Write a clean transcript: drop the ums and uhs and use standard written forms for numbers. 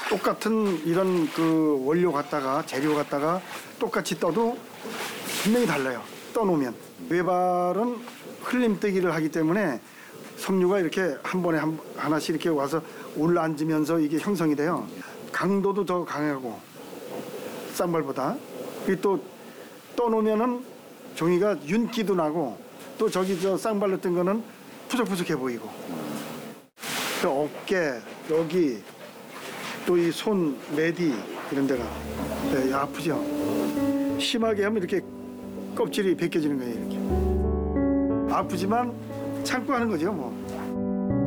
똑같은 이런 그 원료 갖다가 재료 갖다가 똑같이 떠도 분명히 달라요. 떠놓으면 외발은 흘림뜨기를 하기 때문에 섬유가 이렇게 한 번에 하나씩 이렇게 와서 올라앉으면서 이게 형성이 돼요. 강도도 더 강하고 쌍발보다. 그리고 또 떠놓으면은 종이가 윤기도 나고 또 저기 저 쌍발로 뜬 거는 푸석푸석해 보이고. 그 어깨 여기 또 이 손 메디 이런 데가 네, 아프죠. 심하게 하면 이렇게 껍질이 벗겨지는 거예요. 이렇게 아프지만 참고 하는 거죠 뭐.